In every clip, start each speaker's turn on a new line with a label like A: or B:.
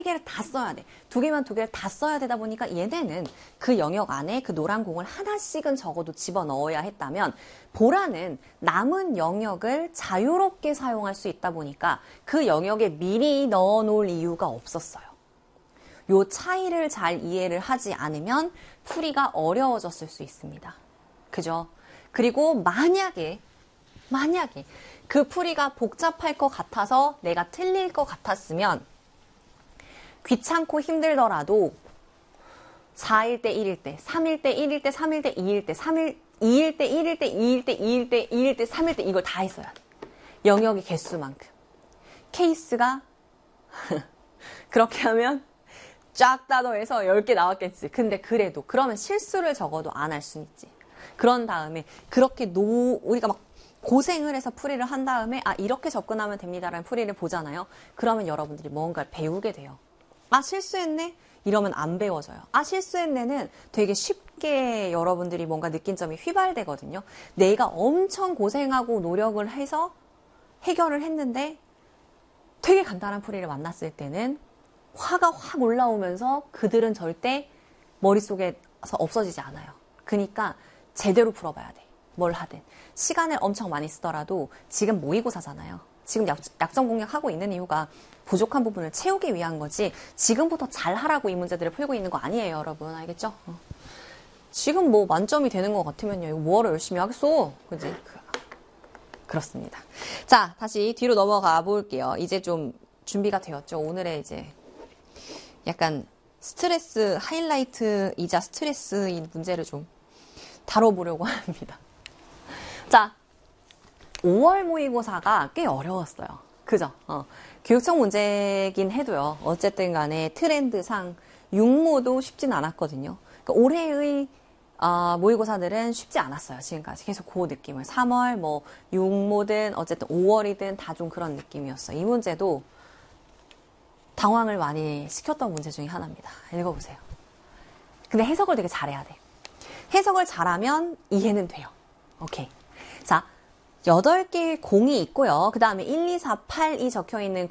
A: 개를 다 써야 돼. 두 개를 다 써야 되다 보니까 얘네는 그 영역 안에 그 노란 공을 하나씩은 적어도 집어넣어야 했다면 보라는 남은 영역을 자유롭게 사용할 수 있다 보니까 그 영역에 미리 넣어놓을 이유가 없었어요. 요 차이를 잘 이해를 하지 않으면 풀이가 어려워졌을 수 있습니다. 그죠? 그리고 만약에 그 풀이가 복잡할 것 같아서 내가 틀릴 것 같았으면 귀찮고 힘들더라도 4일 때 1일 때, 3일 때 1일 때, 3일 때 2일 때, 2일 때 1일 때, 2일 때 2일 때, 2일 때 3일 때 이걸 다 했어야 돼. 영역의 개수만큼. 케이스가 그렇게 하면 쫙 따더해서 10개 나왔겠지. 근데 그래도 그러면 실수를 적어도 안 할 수는 있지. 그런 다음에 그렇게 우리가 막 고생을 해서 풀이를 한 다음에 이렇게 접근하면 됩니다라는 풀이를 보잖아요. 그러면 여러분들이 뭔가를 배우게 돼요. 실수했네? 이러면 안 배워져요. 실수했네는 되게 쉽게 여러분들이 뭔가 느낀 점이 휘발되거든요. 내가 엄청 고생하고 노력을 해서 해결을 했는데 되게 간단한 풀이를 만났을 때는 화가 확 올라오면서 그들은 절대 머릿속에서 없어지지 않아요. 그러니까 제대로 풀어봐야 돼. 뭘 하든. 시간을 엄청 많이 쓰더라도 지금 모의고사잖아요. 지금 약점 공략하고 있는 이유가 부족한 부분을 채우기 위한 거지 지금부터 잘하라고 이 문제들을 풀고 있는 거 아니에요, 여러분. 알겠죠? 지금 뭐 만점이 되는 것 같으면요. 이거 뭐하러 열심히 하겠어? 그지? 그렇습니다. 자, 다시 뒤로 넘어가 볼게요. 이제 좀 준비가 되었죠. 오늘의 이제 약간 스트레스 하이라이트이자 스트레스인 문제를 좀 다뤄보려고 합니다. 자, 5월 모의고사가 꽤 어려웠어요. 그죠? 교육청 문제긴 해도요. 어쨌든 간에 트렌드상 육모도 쉽진 않았거든요. 그러니까 올해의 모의고사들은 쉽지 않았어요. 지금까지 계속 그 느낌을. 3월, 뭐 육모든 어쨌든 5월이든 다 좀 그런 느낌이었어요. 이 문제도 당황을 많이 시켰던 문제 중에 하나입니다. 읽어보세요. 근데 해석을 되게 잘해야 돼. 해석을 잘하면 이해는 돼요. 오케이. 자, 8개의 공이 있고요. 그 다음에 1, 2, 4, 8이 적혀있는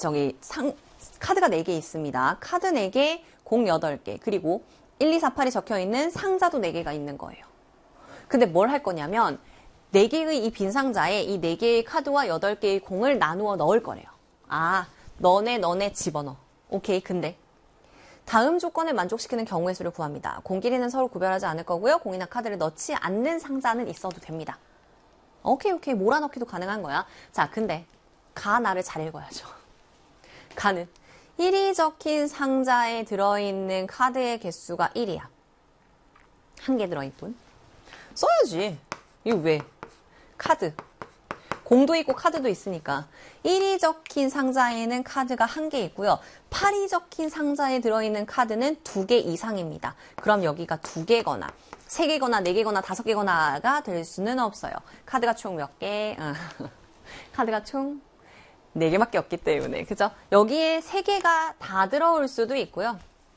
A: 카드가 4개 있습니다. 카드 4개, 공 8개, 그리고 1, 2, 4, 8이 적혀있는 상자도 4개가 있는 거예요. 근데 뭘 할 거냐면 4개의 이 빈 상자에 이 4개의 카드와 8개의 공을 나누어 넣을 거래요. 너네 집어넣어. 오케이. 근데 다음 조건을 만족시키는 경우의 수를 구합니다. 공 길이는 서로 구별하지 않을 거고요. 공이나 카드를 넣지 않는 상자는 있어도 됩니다. 오케이. 몰아넣기도 가능한 거야. 자, 근데 가나를 잘 읽어야죠. 가는 1이 적힌 상자에 들어있는 카드의 개수가 1이야. 한 개 들어있군. 써야지. 이거 왜? 카드. 공도 있고 카드도 있으니까 1이 적힌 상자에는 카드가 1개 있고요. 8이 적힌 상자에 들어있는 카드는 2개 이상입니다. 그럼 여기가 2개거나 3개거나 4개거나 5개거나가 될 수는 없어요. 카드가 총 몇 개? 카드가 총 4개밖에 없기 때문에. 그죠? 여기에 3개가 다 들어올 수도 있고요.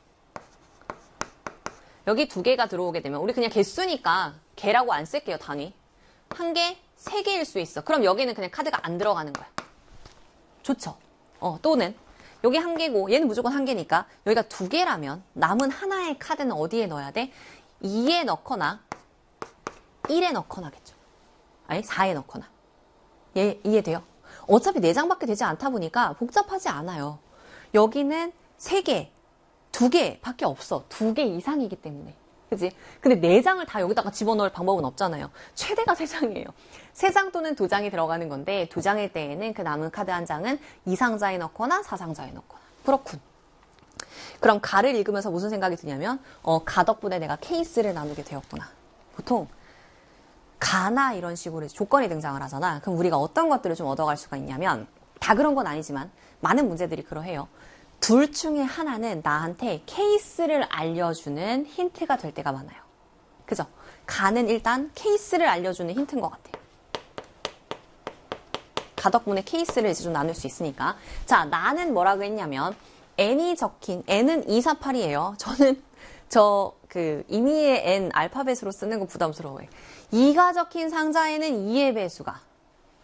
A: 여기 2개가 들어오게 되면 우리 그냥 개수니까 개라고 안 쓸게요. 단위. 1개, 3개일 수 있어. 그럼 여기는 그냥 카드가 안 들어가는 거야. 좋죠? 또는 여기 1개고 얘는 무조건 1개니까 여기가 2개라면 남은 하나의 카드는 어디에 넣어야 돼? 2에 넣거나 1에 넣거나겠죠. 아니 4에 넣거나. 이해돼요? 어차피 4장밖에 되지 않다 보니까 복잡하지 않아요. 여기는 3개, 2개밖에 없어. 2개 이상이기 때문에. 그치? 근데 4장을 다 여기다가 집어넣을 방법은 없잖아요. 최대가 3장이에요. 3장 또는 2장이 들어가는 건데 2장일 때에는 그 남은 카드 1장은 2상자에 넣거나 4상자에 넣거나. 그렇군. 그럼 가를 읽으면서 무슨 생각이 드냐면 가 덕분에 내가 케이스를 나누게 되었구나. 보통 가나 이런 식으로 조건이 등장을 하잖아. 그럼 우리가 어떤 것들을 좀 얻어갈 수가 있냐면 다 그런 건 아니지만 많은 문제들이 그러해요. 둘 중에 하나는 나한테 케이스를 알려주는 힌트가 될 때가 많아요. 그죠? 가는 일단 케이스를 알려주는 힌트인 것 같아요. 가 덕분에 케이스를 이제 좀 나눌 수 있으니까. 자, 나는 뭐라고 했냐면 n이 적힌, n은 2, 4, 8이에요. 저는 임의의 n 알파벳으로 쓰는 거 부담스러워해. 2가 적힌 상자에는 2의 배수가.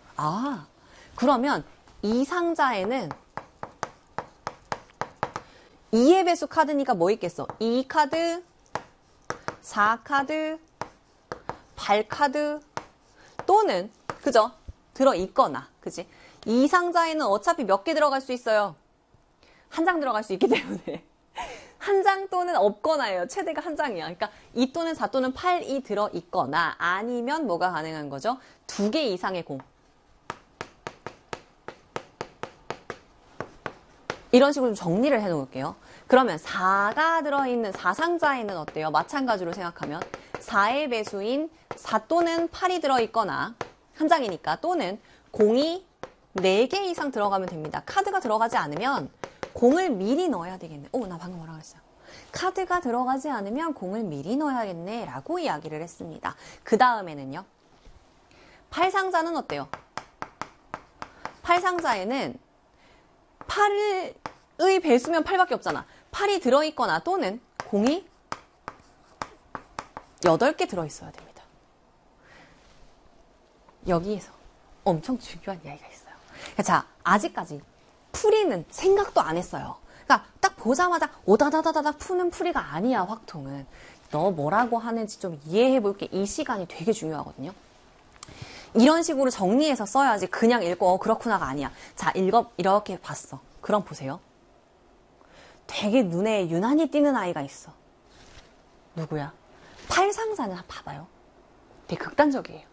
A: 그러면 이 상자에는 2의 배수 카드니까 뭐 있겠어? 2카드, 4카드, 8카드 또는 그죠? 들어있거나 그지? 이 상자에는 어차피 몇 개 들어갈 수 있어요? 한 장 들어갈 수 있기 때문에 한 장 또는 없거나예요. 최대가 한 장이야. 그러니까 2 또는 4 또는 8이 들어있거나 아니면 뭐가 가능한 거죠? 2개 이상의 공. 이런 식으로 좀 정리를 해놓을게요. 그러면 4가 들어있는 4상자에는 어때요? 마찬가지로 생각하면 4의 배수인 4 또는 8이 들어있거나 한 장이니까 또는 공이 4개 이상 들어가면 됩니다. 카드가 들어가지 않으면 공을 미리 넣어야 되겠네. 나 방금 뭐라고 했어요? 카드가 들어가지 않으면 공을 미리 넣어야겠네 라고 이야기를 했습니다. 그 다음에는요. 8상자는 어때요? 8상자에는 8의 배수면 8밖에 없잖아. 8이 들어있거나 또는 공이 8개 들어있어야 됩니다. 여기에서 엄청 중요한 이야기가 있어요. 자, 아직까지 풀이는 생각도 안 했어요. 그러니까 딱 보자마자 오다다다다다 푸는 풀이가 아니야, 확통은. 너 뭐라고 하는지 좀 이해해 볼게. 이 시간이 되게 중요하거든요. 이런 식으로 정리해서 써야지 그냥 읽고 그렇구나가 아니야. 자, 이렇게 봤어. 그럼 보세요. 되게 눈에 유난히 띄는 아이가 있어. 누구야? 8상자는 봐봐요. 되게 극단적이에요.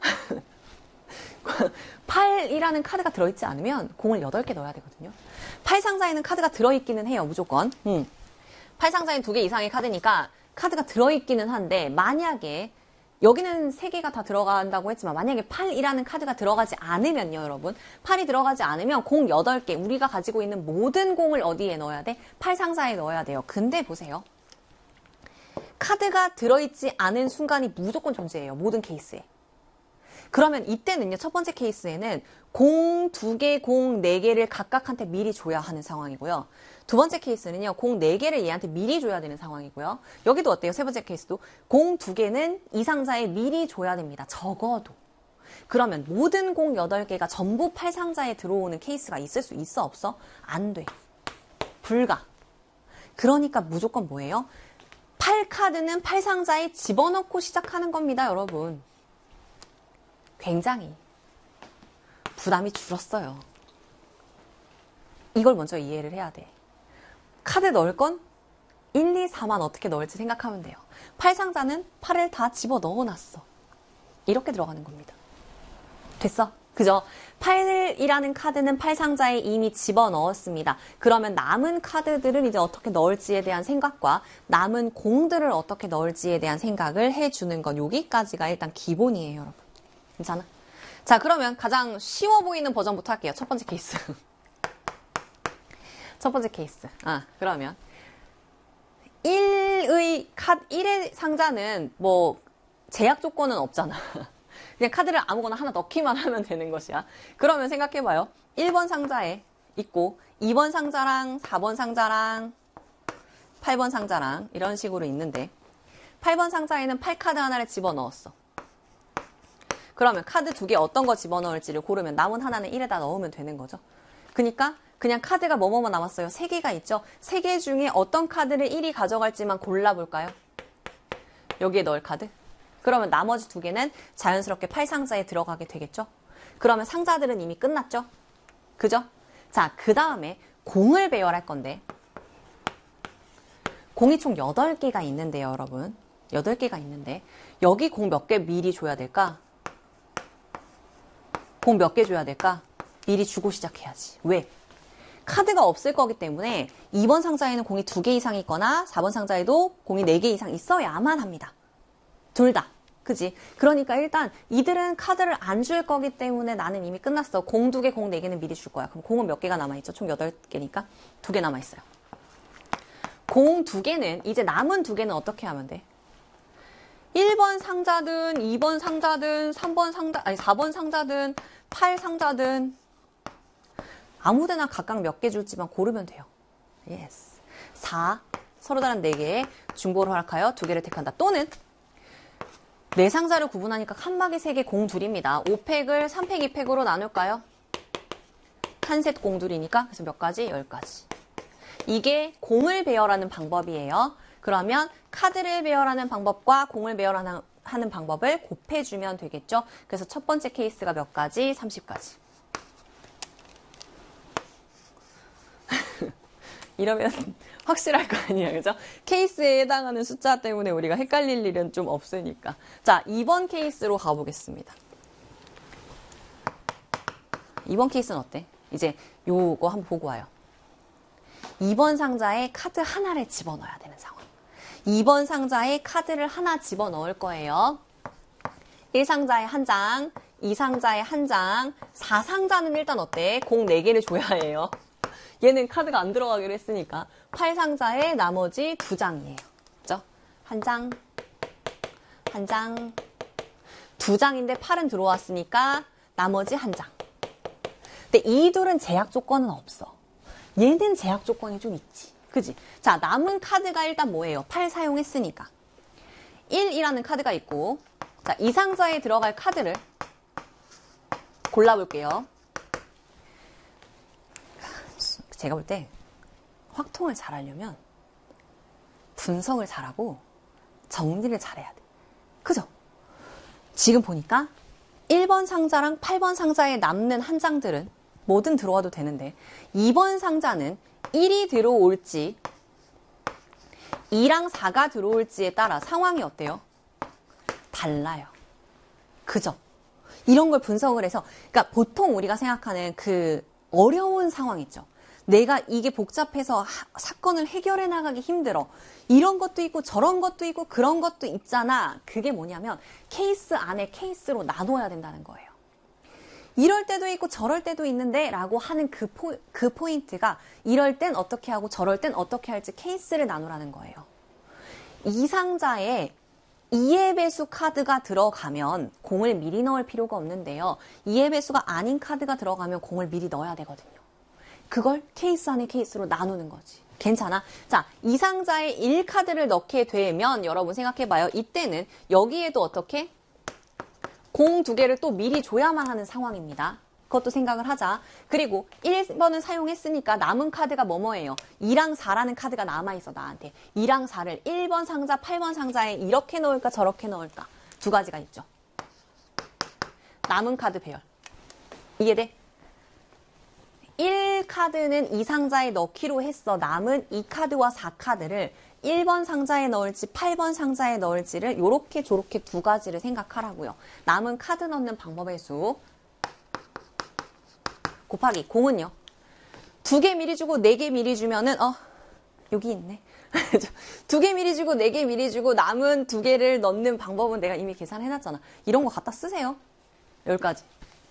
A: 8이라는 카드가 들어있지 않으면 공을 8개 넣어야 되거든요. 8상자에는 카드가 들어있기는 해요, 무조건. 8상자에는 2개 이상의 카드니까 카드가 들어있기는 한데 만약에 여기는 3개가 다 들어간다고 했지만 만약에 8이라는 카드가 들어가지 않으면요, 여러분. 8이 들어가지 않으면 공 8개, 우리가 가지고 있는 모든 공을 어디에 넣어야 돼? 8상자에 넣어야 돼요. 근데 보세요. 카드가 들어있지 않은 순간이 무조건 존재해요. 모든 케이스에. 그러면 이때는요, 첫 번째 케이스에는 공 2개, 공 4개를 각각한테 미리 줘야 하는 상황이고요. 두 번째 케이스는요, 공 4개를 얘한테 미리 줘야 되는 상황이고요. 여기도 어때요? 세 번째 케이스도 공 2개는 이 상자에 미리 줘야 됩니다. 적어도. 그러면 모든 공 8개가 전부 8상자에 들어오는 케이스가 있을 수 있어? 없어? 안 돼. 불가. 그러니까 무조건 뭐예요? 8카드는 8상자에 집어넣고 시작하는 겁니다, 여러분. 굉장히 부담이 줄었어요. 이걸 먼저 이해를 해야 돼. 카드 넣을 건 1, 2, 4만 어떻게 넣을지 생각하면 돼요. 8상자는 8을 다 집어 넣어놨어. 이렇게 들어가는 겁니다. 됐어? 그죠? 8이라는 카드는 8상자에 이미 집어 넣었습니다. 그러면 남은 카드들을 이제 어떻게 넣을지에 대한 생각과 남은 공들을 어떻게 넣을지에 대한 생각을 해주는 건 여기까지가 일단 기본이에요, 여러분. 괜찮아? 자, 그러면 가장 쉬워 보이는 버전부터 할게요. 첫 번째 케이스. 첫 번째 케이스. 그러면 1의 상자는 뭐 제약 조건은 없잖아. 그냥 카드를 아무거나 하나 넣기만 하면 되는 것이야. 그러면 생각해봐요. 1번 상자에 있고 2번 상자랑 4번 상자랑 8번 상자랑 이런 식으로 있는데 8번 상자에는 8카드 하나를 집어넣었어. 그러면 카드 2개 어떤 거 집어넣을지를 고르면 남은 하나는 1에다 넣으면 되는 거죠. 그러니까 그냥 카드가 뭐뭐뭐 남았어요. 3개가 있죠. 3개 중에 어떤 카드를 1이 가져갈지만 골라볼까요? 여기에 넣을 카드. 그러면 나머지 2개는 자연스럽게 8상자에 들어가게 되겠죠. 그러면 상자들은 이미 끝났죠. 그죠? 자, 그 다음에 공을 배열할 건데 공이 총 8개가 있는데요, 여러분. 8개가 있는데 여기 공 몇 개 미리 줘야 될까? 공 몇 개 줘야 될까? 미리 주고 시작해야지. 왜? 카드가 없을 거기 때문에 2번 상자에는 공이 2개 이상 있거나 4번 상자에도 공이 4개 이상 있어야만 합니다. 둘 다. 그지? 그러니까 일단 이들은 카드를 안 줄 거기 때문에 나는 이미 끝났어. 공 2개, 공 4개는 미리 줄 거야. 그럼 공은 몇 개가 남아있죠? 총 8개니까 2개 남아있어요. 공 2개는 이제 남은 2개는 어떻게 하면 돼? 1번 상자든 2번 상자든 4번 상자든 8 상자든 아무데나 각각 몇 개 줄지만 고르면 돼요. 예스. 4 서로 다른 4개에 중보를 허락하여 2개를 택한다. 또는 4상자를 구분하니까 칸막이 3개 공 둘입니다. 5팩을 3팩 2팩으로 나눌까요? 한 셋 공 둘이니까 그래서 몇 가지? 10가지. 이게 공을 배열하는 방법이에요. 그러면 카드를 배열하는 방법과 공을 배열하는 방법을 곱해주면 되겠죠. 그래서 첫 번째 케이스가 몇 가지? 30가지. 이러면 확실할 거 아니에요. 그죠? 케이스에 해당하는 숫자 때문에 우리가 헷갈릴 일은 좀 없으니까. 자, 2번 케이스로 가보겠습니다. 2번 케이스는 어때? 이제 요거 한번 보고 와요. 2번 상자에 카드 하나를 집어넣어야 되는 상황. 2번 상자에 카드를 하나 집어넣을 거예요. 1상자에 한 장, 2상자에 한 장, 4상자는 일단 어때? 공 4개를 줘야 해요. 얘는 카드가 안 들어가기로 했으니까 8상자에 나머지 2장이에요. 그죠? 한 장, 한 장, 2장인데 8은 들어왔으니까 나머지 한 장. 근데 이 둘은 제약 조건은 없어. 얘는 제약 조건이 좀 있지. 그지? 자, 남은 카드가 일단 뭐예요? 8 사용했으니까. 1이라는 카드가 있고, 자, 이 상자에 들어갈 카드를 골라볼게요. 제가 볼 때 확통을 잘하려면 분석을 잘하고 정리를 잘해야 돼. 그죠? 지금 보니까 1번 상자랑 8번 상자에 남는 한 장들은 뭐든 들어와도 되는데 2번 상자는 1이 들어올지 2랑 4가 들어올지에 따라 상황이 어때요? 달라요. 그죠? 이런 걸 분석을 해서 그러니까 보통 우리가 생각하는 그 어려운 상황 있죠. 내가 이게 복잡해서 사건을 해결해 나가기 힘들어. 이런 것도 있고 저런 것도 있고 그런 것도 있잖아. 그게 뭐냐면 케이스 안에 케이스로 나눠야 된다는 거예요. 이럴 때도 있고 저럴 때도 있는데 라고 하는 그 포인트가 이럴 땐 어떻게 하고 저럴 땐 어떻게 할지 케이스를 나누라는 거예요. 이 상자에 2의 배수 카드가 들어가면 공을 미리 넣을 필요가 없는데요. 2의 배수가 아닌 카드가 들어가면 공을 미리 넣어야 되거든요. 그걸 케이스 안에 케이스로 나누는 거지. 괜찮아? 자, 이 상자에 1카드를 넣게 되면 여러분 생각해봐요. 이때는 여기에도 어떻게? 공 2개를 또 미리 줘야만 하는 상황입니다. 그것도 생각을 하자. 그리고 1번은 사용했으니까 남은 카드가 뭐뭐예요? 2랑 4라는 카드가 남아있어 나한테. 2랑 4를 1번 상자, 8번 상자에 이렇게 넣을까 저렇게 넣을까? 두 가지가 있죠. 남은 카드 배열. 이해돼? 1카드는 이 상자에 넣기로 했어. 남은 2카드와 4카드를 1번 상자에 넣을지 8번 상자에 넣을지를 요렇게 저렇게 두 가지를 생각하라고요. 남은 카드 넣는 방법의 수 곱하기 공은요. 2개 미리 주고 4개 미리 주면은 여기 있네. 2개 미리 주고 4개 미리 주고 남은 2개를 넣는 방법은 내가 이미 계산해놨잖아. 이런 거 갖다 쓰세요. 10가지.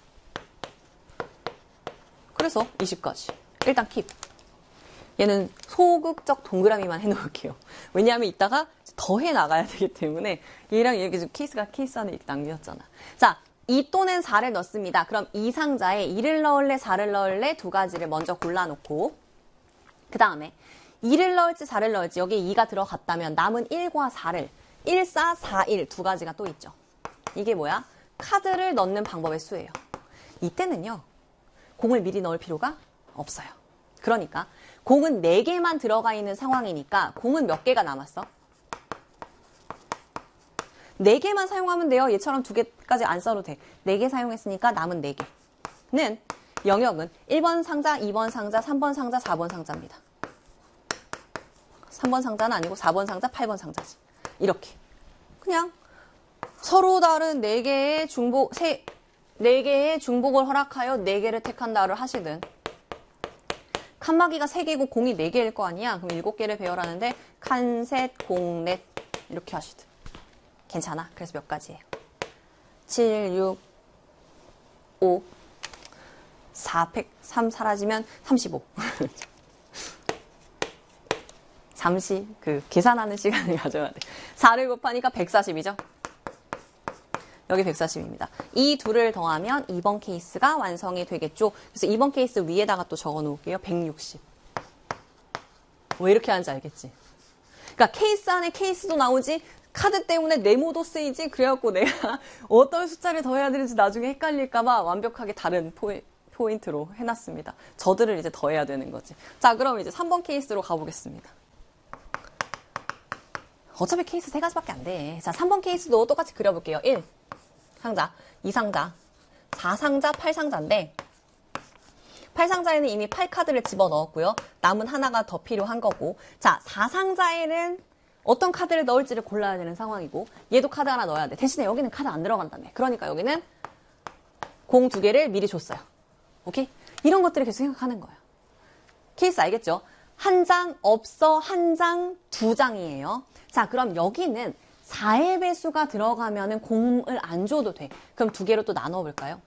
A: 그래서 20가지. 일단 킵. 얘는 소극적 동그라미만 해놓을게요. 왜냐하면 이따가 더 해나가야 되기 때문에 얘랑 이렇게 좀 케이스 안에 이렇게 남겼잖아. 자, 2 또는 4를 넣습니다. 그럼 이 상자에 2를 넣을래 4를 넣을래 두 가지를 먼저 골라놓고 그 다음에 2를 넣을지 4를 넣을지 여기에 2가 들어갔다면 남은 1과 4를 1, 4, 4, 1 두 가지가 또 있죠. 이게 뭐야? 카드를 넣는 방법의 수예요. 이때는요. 공을 미리 넣을 필요가 없어요. 그러니까 공은 4개만 들어가 있는 상황이니까 공은 몇 개가 남았어? 4개만 사용하면 돼요. 얘처럼 2개까지 안 써도 돼. 4개 사용했으니까 남은 4개는 영역은 1번 상자, 2번 상자, 3번 상자, 4번 상자입니다. 3번 상자는 아니고 4번 상자, 8번 상자지. 이렇게. 그냥 서로 다른 4개의 중복을 허락하여 4개를 택한다를 하시든 칸막이가 3개고 공이 4개일 거 아니야? 그럼 7개를 배열하는데 칸, 셋, 공, 넷 이렇게 하시든 괜찮아. 그래서 몇 가지예요? 7, 6, 5, 4, 3 사라지면 35. 잠시 계산하는 시간을 가져야 돼. 4를 곱하니까 140이죠? 여기 140입니다. 이 둘을 더하면 2번 케이스가 완성이 되겠죠. 그래서 2번 케이스 위에다가 또 적어 놓을게요. 160. 왜 이렇게 하는지 알겠지? 그러니까 케이스 안에 케이스도 나오지 카드 때문에 네모도 쓰이지 그래갖고 내가 어떤 숫자를 더해야 되는지 나중에 헷갈릴까봐 완벽하게 다른 포인트로 해놨습니다. 저들을 이제 더해야 되는 거지. 자, 그럼 이제 3번 케이스로 가보겠습니다. 어차피 케이스 3가지밖에 안 돼. 자, 3번 케이스도 똑같이 그려볼게요. 1 상자, 2 상자, 4 상자, 8 상자인데 8 상자에는 이미 8카드를 집어넣었고요. 남은 하나가 더 필요한 거고. 자, 4 상자에는 어떤 카드를 넣을지를 골라야 되는 상황이고 얘도 카드 하나 넣어야 돼. 대신에 여기는 카드 안 들어간다며. 그러니까 여기는 공 2개를 미리 줬어요. 오케이? 이런 것들을 계속 생각하는 거예요. 케이스 알겠죠? 한 장 없어, 한 장, 2장이에요. 자, 그럼 여기는 4의 배수가 들어가면은 공을 안 줘도 돼. 그럼 2개로 또 나눠 볼까요?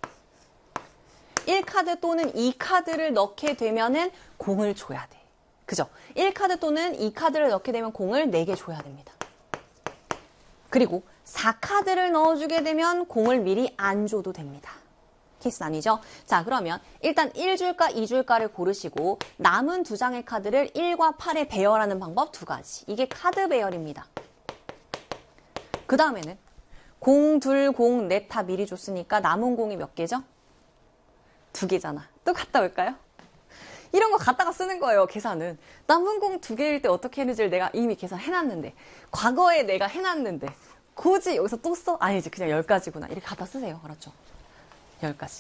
A: 1카드 또는 2카드를 넣게 되면은 공을 줘야 돼. 그죠? 1카드 또는 2카드를 넣게 되면 공을 4개 줘야 됩니다. 그리고 4카드를 넣어주게 되면 공을 미리 안 줘도 됩니다. 케이스 아니죠? 자, 그러면 일단 1줄까 2줄까를 고르시고 남은 2장의 카드를 1과 8에 배열하는 방법 2가지. 이게 카드 배열입니다. 그 다음에는 공, 둘, 공, 넷 다 미리 줬으니까 남은 공이 몇 개죠? 2개잖아. 또 갔다 올까요? 이런 거 갖다가 쓰는 거예요, 계산은. 남은 공 2개일 때 어떻게 했는지를 내가 이미 계산해놨는데 과거에 내가 해놨는데 굳이 여기서 또 써? 아니지, 그냥 10가지구나. 이렇게 갖다 쓰세요. 알았죠? 10가지.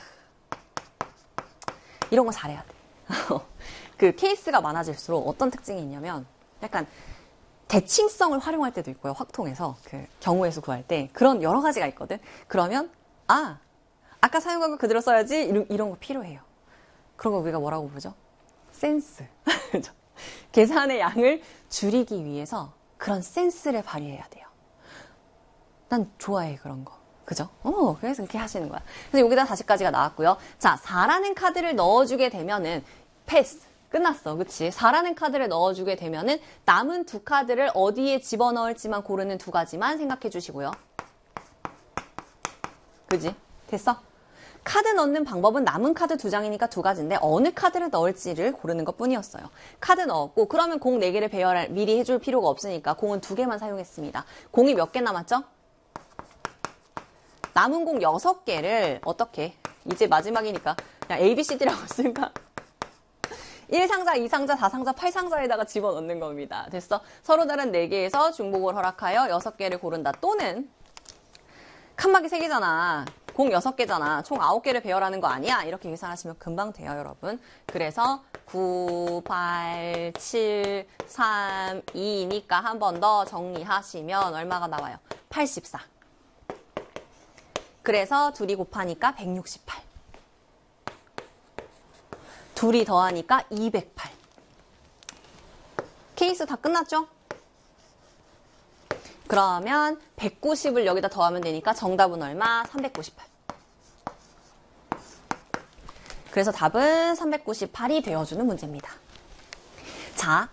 A: 이런 거 잘해야 돼. 그 케이스가 많아질수록 어떤 특징이 있냐면 약간 대칭성을 활용할 때도 있고요. 확통해서 그 경우의 수 구할 때 그런 여러 가지가 있거든. 그러면 아까 사용한 거 그대로 써야지 이런 거 필요해요. 그런 거 우리가 뭐라고 부르죠? 센스. 계산의 양을 줄이기 위해서 그런 센스를 발휘해야 돼요. 난 좋아해, 그런 거. 그죠? 그래서 그렇게 하시는 거야. 그래서 여기다 40까지가 나왔고요. 자, 4라는 카드를 넣어주게 되면은 패스. 끝났어. 그치? 4라는 카드를 넣어주게 되면은 남은 2카드를 어디에 집어넣을지만 고르는 2가지만 생각해 주시고요. 그지? 됐어? 카드 넣는 방법은 남은 카드 2장이니까 2가지인데 어느 카드를 넣을지를 고르는 것 뿐이었어요. 카드 넣었고 그러면 공 4개를 배열할 미리 해줄 필요가 없으니까 공은 2개만 사용했습니다. 공이 몇 개 남았죠? 남은 공 6개를 어떻게? 이제 마지막이니까 그냥 A, B, C, D라고 쓸까? 1상자, 2상자, 4상자, 8상자에다가 집어넣는 겁니다. 됐어? 서로 다른 4개에서 중복을 허락하여 6개를 고른다. 또는 칸막이 3개잖아. 공 6개잖아. 총 9개를 배열하는 거 아니야? 이렇게 계산하시면 금방 돼요, 여러분. 그래서 9, 8, 7, 3, 2니까 한 번 더 정리하시면 얼마가 나와요? 84. 그래서 둘이 곱하니까 168. 둘이 더하니까 208. 케이스 다 끝났죠? 그러면 190을 여기다 더하면 되니까 정답은 얼마? 398. 그래서 답은 398이 되어주는 문제입니다. 자,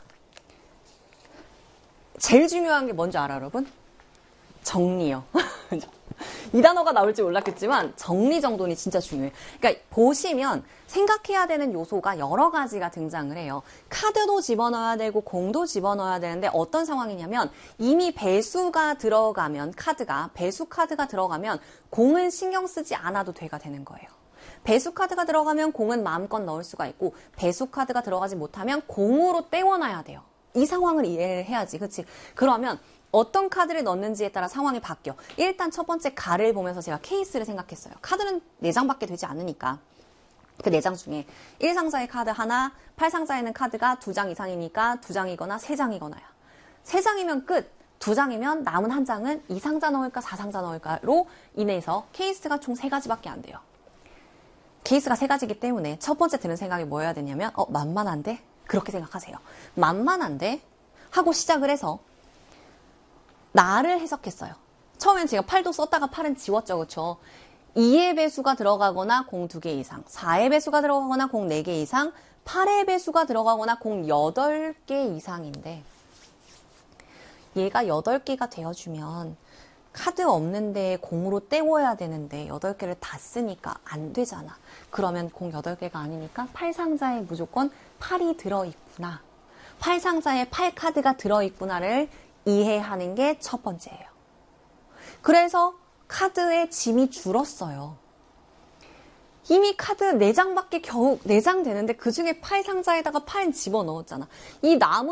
A: 제일 중요한 게 뭔지 알아, 여러분? 정리요. 이 단어가 나올지 몰랐겠지만 정리정돈이 진짜 중요해요. 그러니까 보시면 생각해야 되는 요소가 여러 가지가 등장을 해요. 카드도 집어넣어야 되고 공도 집어넣어야 되는데 어떤 상황이냐면 이미 배수가 들어가면 배수 카드가 들어가면 공은 신경 쓰지 않아도 돼가 되는 거예요. 배수 카드가 들어가면 공은 마음껏 넣을 수가 있고 배수 카드가 들어가지 못하면 공으로 때워놔야 돼요. 이 상황을 이해를 해야지. 그치? 그러면 어떤 카드를 넣는지에 따라 상황이 바뀌어. 일단 첫 번째 가를 보면서 제가 케이스를 생각했어요. 카드는 4장밖에 되지 않으니까. 그 4장 중에 1상자의 카드 하나, 8상자에는 카드가 2장 이상이니까 2장이거나 3장이거나야. 3장이면 끝. 2장이면 남은 한 장은 2상자 넣을까 4상자 넣을까로 인해서 케이스가 총 3가지밖에 안 돼요. 케이스가 3가지이기 때문에 첫 번째 드는 생각이 뭐여야 되냐면 만만한데? 그렇게 생각하세요. 만만한데? 하고 시작을 해서 나를 해석했어요. 처음엔 제가 8도 썼다가 8은 지웠죠. 그쵸? 2의 배수가 들어가거나 공 2개 이상, 4의 배수가 들어가거나 공 4개 이상, 8의 배수가 들어가거나 공 8개 이상인데 얘가 8개가 되어주면 카드 없는데 공으로 때워야 되는데 8개를 다 쓰니까 안 되잖아. 그러면 공 8개가 아니니까 8상자에 무조건 8이 들어있구나. 8상자에 8카드가 들어있구나를 이해하는 게 첫 번째예요. 그래서 카드의 짐이 줄었어요. 이미 카드 4장밖에 겨우 4장 되는데 그 중에 파일 상자에다가 파일 집어넣었잖아. 이 남은